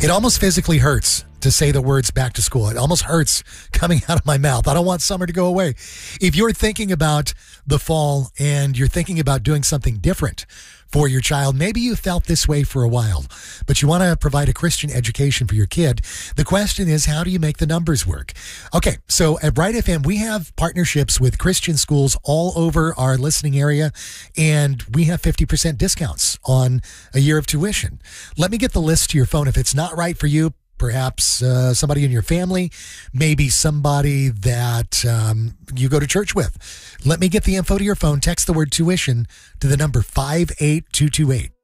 It almost physically hurts to say the words back to school. It almost hurts coming out of my mouth. I don't want summer to go away. If you're thinking about the fall and you're thinking about doing something different for your child, maybe you felt this way for a while, but you want to provide a Christian education for your kid. The question is, how do you make the numbers work? Okay, so at Bright FM, we have partnerships with Christian schools all over our listening area, and we have 50% discounts on a year of tuition. Let me get the list to your phone. If it's not right for you, perhaps somebody in your family, maybe somebody that you go to church with. Let me get the info to your phone. Text the word tuition to the number 58228.